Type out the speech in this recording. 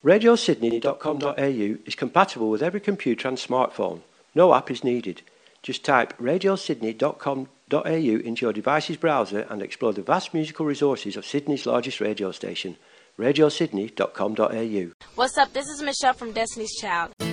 RadioSydney.com.au is compatible with every computer and smartphone. No app is needed. Just type RadioSydney.com.au into your device's browser and explore the vast musical resources of Sydney's largest radio station, RadioSydney.com.au. What's up? This is Michelle from Destiny's Child.